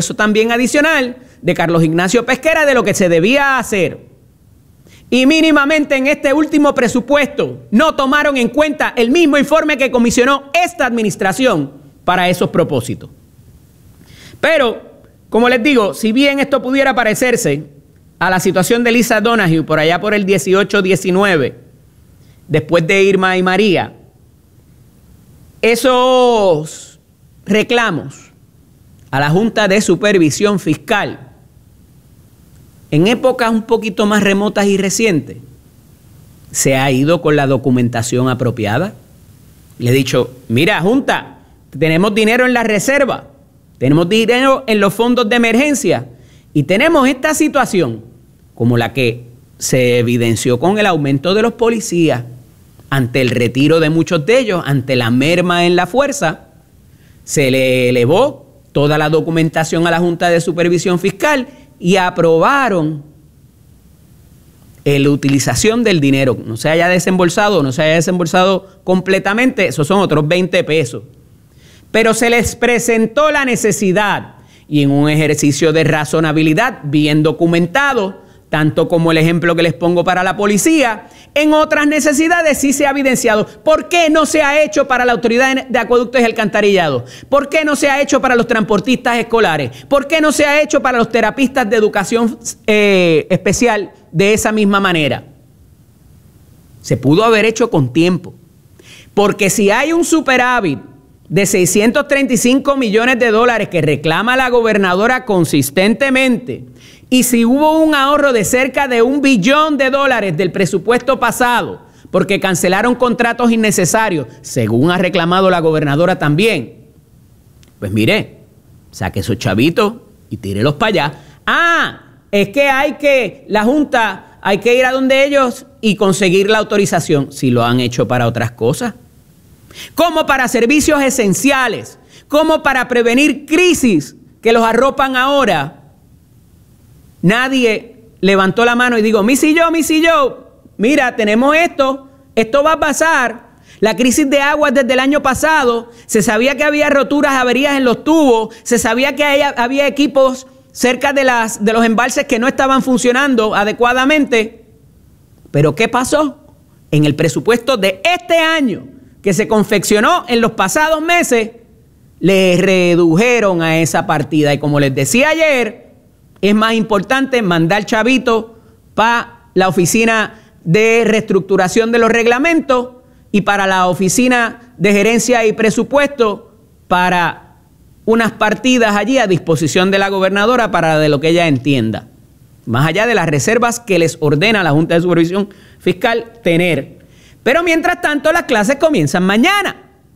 esfuerzo también adicional de Carlos Ignacio Pesquera de lo que se debía hacer. Y mínimamente en este último presupuesto no tomaron en cuenta el mismo informe que comisionó esta administración para esos propósitos. Pero, como les digo, si bien esto pudiera parecerse a la situación de Lisa Donoghue por allá por el 18-19, después de Irma y María, esos reclamos a la Junta de Supervisión Fiscal en épocas un poquito más remotas y recientes, se ha ido con la documentación apropiada. Le he dicho, mira, Junta, tenemos dinero en la reserva, tenemos dinero en los fondos de emergencia y tenemos esta situación como la que se evidenció con el aumento de los policías, ante el retiro de muchos de ellos, ante la merma en la fuerza. Se le elevó toda la documentación a la Junta de Supervisión Fiscal y aprobaron la utilización del dinero. No se haya desembolsado, no se haya desembolsado completamente, esos son otros 20 pesos. Pero se les presentó la necesidad y en un ejercicio de razonabilidad bien documentado, tanto como el ejemplo que les pongo para la policía, en otras necesidades sí se ha evidenciado. ¿Por qué no se ha hecho para la Autoridad de Acueductos y Alcantarillado? ¿Por qué no se ha hecho para los transportistas escolares? ¿Por qué no se ha hecho para los terapistas de educación especial de esa misma manera? Se pudo haber hecho con tiempo. Porque si hay un superávit de 635 millones de dólares que reclama la gobernadora consistentemente, y si hubo un ahorro de cerca de $1 billón del presupuesto pasado, porque cancelaron contratos innecesarios, según ha reclamado la gobernadora también, pues mire, saque esos chavitos y tírelos para allá. Ah, es que la Junta hay que ir a donde ellos y conseguir la autorización. Si lo han hecho para otras cosas, como para servicios esenciales, como para prevenir crisis que los arropan ahora. Nadie levantó la mano y dijo, mi sillo, mira, tenemos esto va a pasar. La crisis de aguas desde el año pasado, se sabía que había roturas, averías en los tubos, se sabía que había equipos cerca de los embalses que no estaban funcionando adecuadamente. Pero ¿qué pasó? En el presupuesto de este año, que se confeccionó en los pasados meses, le redujeron a esa partida. Y como les decía ayer, es más importante mandar chavito para la oficina de reestructuración de los reglamentos y para la oficina de gerencia y presupuesto para unas partidas allí a disposición de la gobernadora para de lo que ella entienda, más allá de las reservas que les ordena la Junta de Supervisión Fiscal tener. Pero mientras tanto las clases comienzan mañana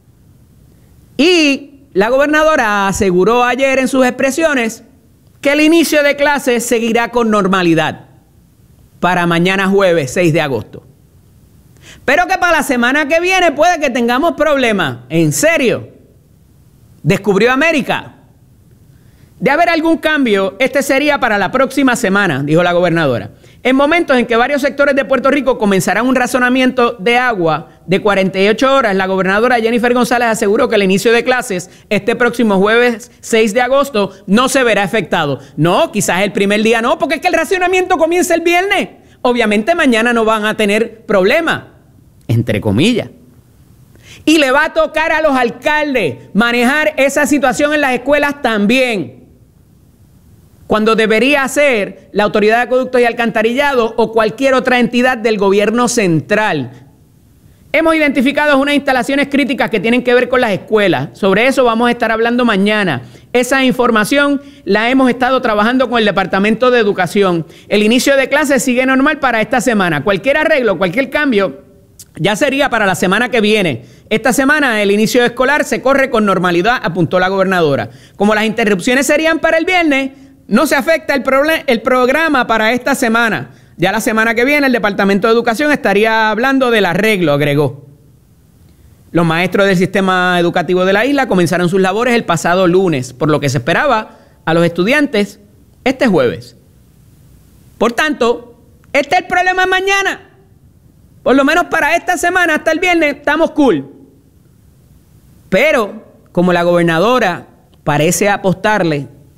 y la gobernadora aseguró ayer en sus expresiones que el inicio de clases seguirá con normalidad para mañana jueves 6 de agosto. Pero que para la semana que viene puede que tengamos problemas. ¿En serio? ¿Descubrió América? De haber algún cambio, este sería para la próxima semana, dijo la gobernadora. En momentos en que varios sectores de Puerto Rico comenzarán un razonamiento de agua de 48 horas, la gobernadora Jennifer González aseguró que el inicio de clases este próximo jueves 6 de agosto no se verá afectado. No, quizás el primer día no, porque es que el racionamiento comienza el viernes. Obviamente mañana no van a tener problema, entre comillas. Y le va a tocar a los alcaldes manejar esa situación en las escuelas también, cuando debería ser la Autoridad de Acueductos y Alcantarillado o cualquier otra entidad del gobierno central. Hemos identificado unas instalaciones críticas que tienen que ver con las escuelas. Sobre eso vamos a estar hablando mañana. Esa información la hemos estado trabajando con el Departamento de Educación. El inicio de clases sigue normal para esta semana. Cualquier arreglo, cualquier cambio, ya sería para la semana que viene. Esta semana el inicio escolar se corre con normalidad, apuntó la gobernadora. Como las interrupciones serían para el viernes, no se afecta el programa para esta semana. Ya la semana que viene el Departamento de Educación estaría hablando del arreglo, agregó. Los maestros del sistema educativo de la isla comenzaron sus labores el pasado lunes, por lo que se esperaba a los estudiantes este jueves. Por tanto, este es el problema mañana. Por lo menos para esta semana, hasta el viernes, estamos cool. Pero, como la gobernadora parece apostarle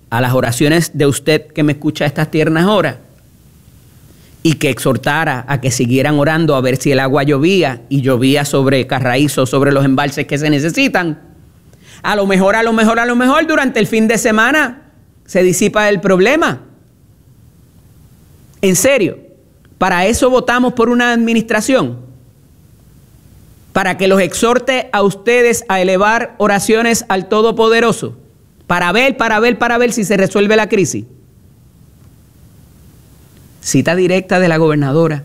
a las oraciones de usted que me escucha a estas tiernas horas y que exhortara a que siguieran orando a ver si el agua llovía y llovía sobre carraízos, sobre los embalses que se necesitan. A lo mejor durante el fin de semana se disipa el problema. En serio, para eso votamos por una administración, para que los exhorte a ustedes a elevar oraciones al Todopoderoso, para ver si se resuelve la crisis. Cita directa de la gobernadora.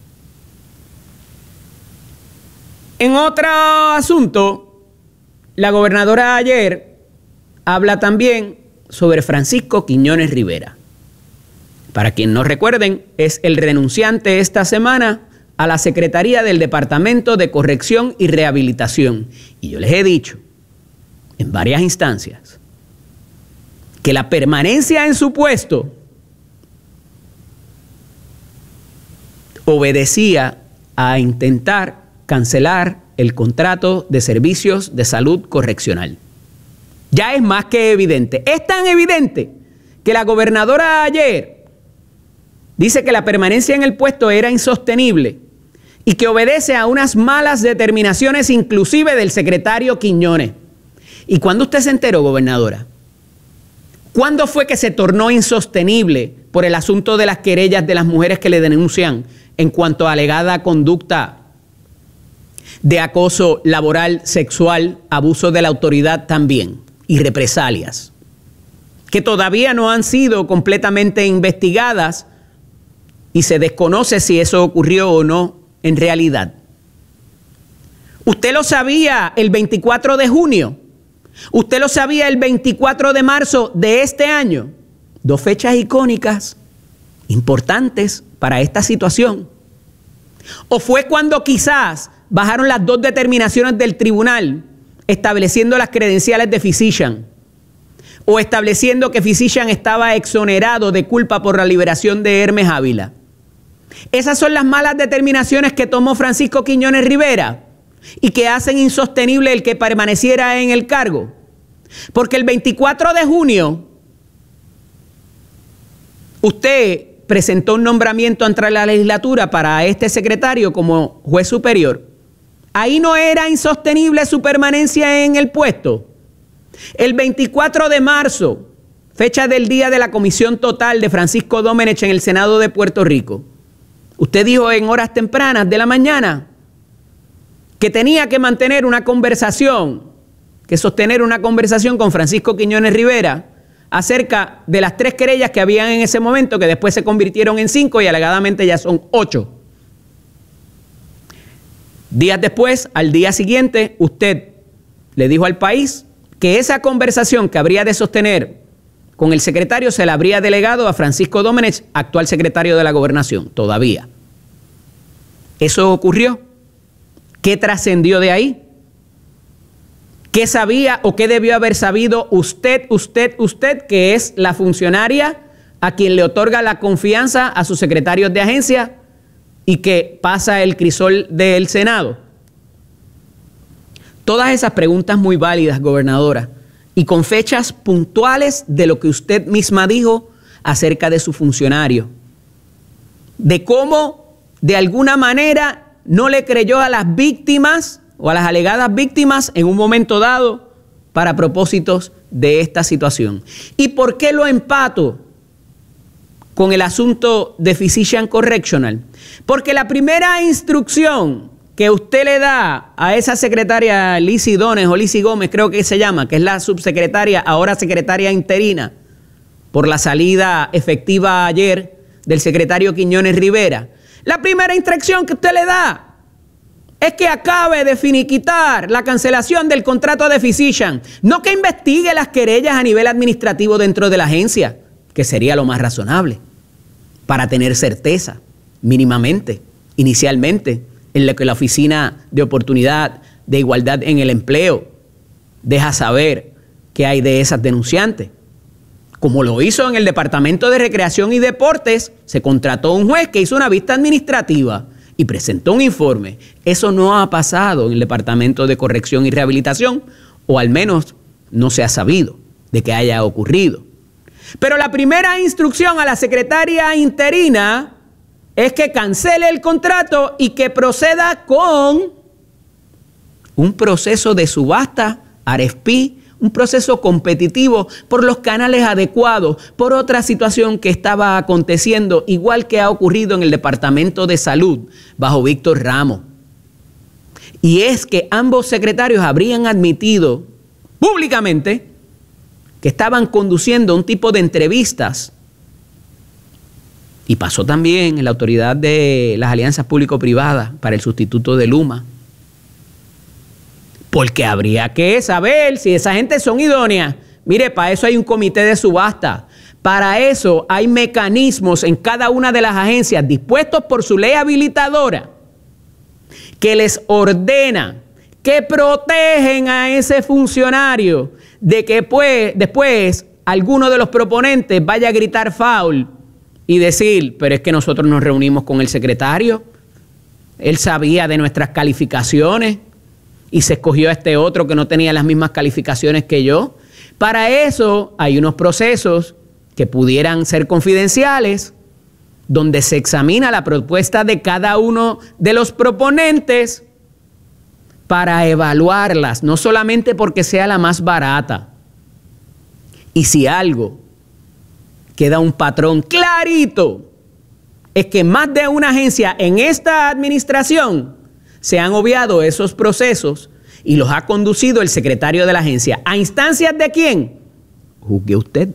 En otro asunto, la gobernadora ayer habla también sobre Francisco Quiñones Rivera. Para quien no recuerden, es el renunciante esta semana a la Secretaría del Departamento de Corrección y Rehabilitación. Y yo les he dicho en varias instancias que la permanencia en su puesto obedecía a intentar cancelar el contrato de servicios de salud correccional. Ya es más que evidente. Es tan evidente que la gobernadora ayer dice que la permanencia en el puesto era insostenible y que obedece a unas malas determinaciones inclusive del secretario Quiñones. ¿Y cuándo usted se enteró, gobernadora? ¿Cuándo fue que se tornó insostenible por el asunto de las querellas de las mujeres que le denuncian en cuanto a alegada conducta de acoso laboral, sexual, abuso de la autoridad también y represalias, que todavía no han sido completamente investigadas y se desconoce si eso ocurrió o no en realidad? Usted lo sabía el 24 de junio, usted lo sabía el 24 de marzo de este año, dos fechas icónicas, importantes para esta situación. ¿O fue cuando quizás bajaron las dos determinaciones del tribunal estableciendo las credenciales de Physician o estableciendo que Physician estaba exonerado de culpa por la liberación de Hermes Ávila? Esas son las malas determinaciones que tomó Francisco Quiñones Rivera y que hacen insostenible el que permaneciera en el cargo. Porque el 24 de junio usted presentó un nombramiento ante la legislatura para este secretario como juez superior. Ahí no era insostenible su permanencia en el puesto. El 24 de marzo, fecha del día de la comisión total de Francisco Domenech en el Senado de Puerto Rico, usted dijo en horas tempranas de la mañana que tenía que mantener una conversación, que sostener una conversación con Francisco Quiñones Rivera acerca de las 3 querellas que habían en ese momento, que después se convirtieron en 5 y alegadamente ya son 8. Días después, al día siguiente, usted le dijo al país que esa conversación que habría de sostener con el secretario se la habría delegado a Francisco Domenech, actual secretario de la Gobernación, todavía. ¿Eso ocurrió? ¿Qué trascendió de ahí? ¿Qué sabía o qué debió haber sabido usted, que es la funcionaria a quien le otorga la confianza a sus secretarios de agencia y que pasa el crisol del Senado? Todas esas preguntas muy válidas, gobernadora, y con fechas puntuales de lo que usted misma dijo acerca de su funcionario, de cómo de alguna manera no le creyó a las víctimas o a las alegadas víctimas en un momento dado para propósitos de esta situación. ¿Y por qué lo empato con el asunto de Physician Correctional? Porque la primera instrucción que usted le da a esa secretaria Lizzy Dones o Lizzy Gómez, creo que se llama, que es la subsecretaria, ahora secretaria interina, por la salida efectiva ayer del secretario Quiñones Rivera, la primera instrucción que usted le da es que acabe de finiquitar la cancelación del contrato de Physician, no que investigue las querellas a nivel administrativo dentro de la agencia, que sería lo más razonable, para tener certeza, mínimamente, inicialmente, en lo que la Oficina de Oportunidad de Igualdad en el Empleo deja saber qué hay de esas denunciantes. Como lo hizo en el Departamento de Recreación y Deportes, se contrató un juez que hizo una vista administrativa y presentó un informe. Eso no ha pasado en el Departamento de Corrección y Rehabilitación, o al menos no se ha sabido de que haya ocurrido. Pero la primera instrucción a la secretaria interina es que cancele el contrato y que proceda con un proceso de subasta, RFP, un proceso competitivo por los canales adecuados, por otra situación que estaba aconteciendo, igual que ha ocurrido en el Departamento de Salud bajo Víctor Ramos. Y es que ambos secretarios habrían admitido públicamente que estaban conduciendo un tipo de entrevistas, y pasó también en la autoridad de las alianzas público-privadas para el sustituto de Luma, porque habría que saber si esa gente son idóneas. Mire, para eso hay un comité de subasta, para eso hay mecanismos en cada una de las agencias dispuestos por su ley habilitadora que les ordena, que protegen a ese funcionario de que después alguno de los proponentes vaya a gritar foul y decir, pero es que nosotros nos reunimos con el secretario, él sabía de nuestras calificaciones y se escogió a este otro que no tenía las mismas calificaciones que yo. Para eso hay unos procesos que pudieran ser confidenciales, donde se examina la propuesta de cada uno de los proponentes para evaluarlas, no solamente porque sea la más barata. Y si algo queda un patrón clarito, es que más de una agencia en esta administración se han obviado esos procesos y los ha conducido el secretario de la agencia. ¿A instancias de quién? Juzgue usted.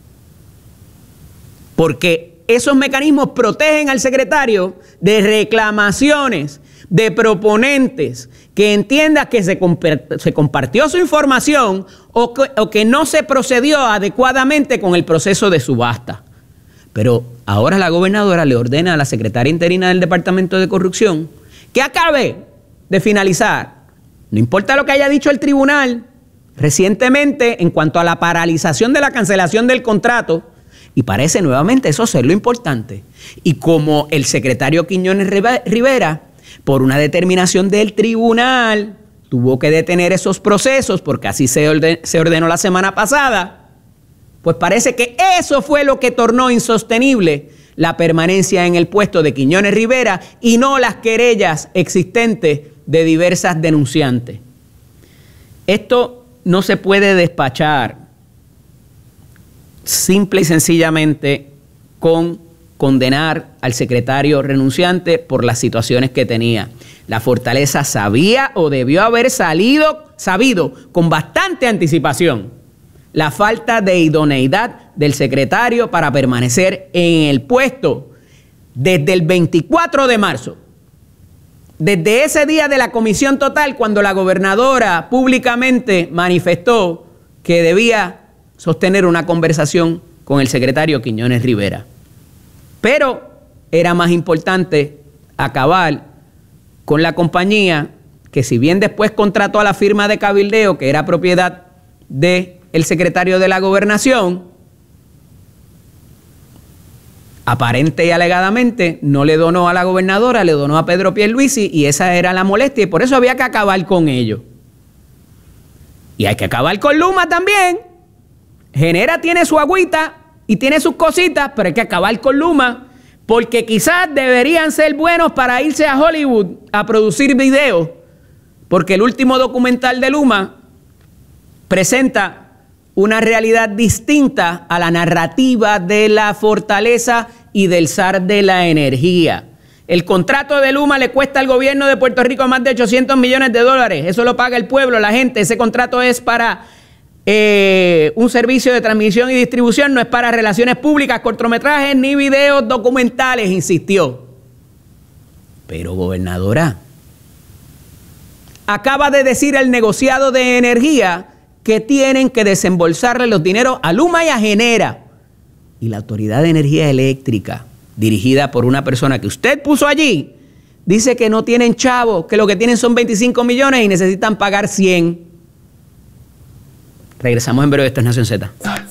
Porque esos mecanismos protegen al secretario de reclamaciones de proponentes que entienda que se compartió su información o que no se procedió adecuadamente con el proceso de subasta. Pero ahora la gobernadora le ordena a la secretaria interina del Departamento de Corrupción que acabe de finalizar, no importa lo que haya dicho el tribunal recientemente en cuanto a la paralización de la cancelación del contrato, y parece nuevamente eso ser lo importante. Y como el secretario Quiñones Rivera, por una determinación del tribunal, tuvo que detener esos procesos porque así se ordenó la semana pasada, pues parece que eso fue lo que tornó insostenible la permanencia en el puesto de Quiñones Rivera y no las querellas existentes de diversas denunciantes. Esto no se puede despachar simple y sencillamente con condenar al secretario renunciante por las situaciones que tenía. La Fortaleza sabía o debió haber sabido con bastante anticipación la falta de idoneidad del secretario para permanecer en el puesto desde el 24 de marzo. Desde ese día de la comisión total, cuando la gobernadora públicamente manifestó que debía sostener una conversación con el secretario Quiñones Rivera. Pero era más importante acabar con la compañía que, si bien después contrató a la firma de cabildeo que era propiedad del secretario de la Gobernación, aparente y alegadamente no le donó a la gobernadora, le donó a Pedro Pierluisi, y esa era la molestia, y por eso había que acabar con ello. Y hay que acabar con Luma también. Genera tiene su agüita y tiene sus cositas, pero hay que acabar con Luma, porque quizás deberían ser buenos para irse a Hollywood a producir videos, porque el último documental de Luma presenta una realidad distinta a la narrativa de la Fortaleza y del zar de la energía. El contrato de Luma le cuesta al gobierno de Puerto Rico más de $800 millones. Eso lo paga el pueblo, la gente. Ese contrato es para un servicio de transmisión y distribución, no es para relaciones públicas, cortometrajes ni videos documentales, insistió. Pero, gobernadora, acaba de decir el negociado de energía que tienen que desembolsarle los dineros a Luma y a Genera. Y la Autoridad de Energía Eléctrica, dirigida por una persona que usted puso allí, dice que no tienen chavos, que lo que tienen son 25 millones y necesitan pagar 100. Regresamos en breve. Esto es Nación Z.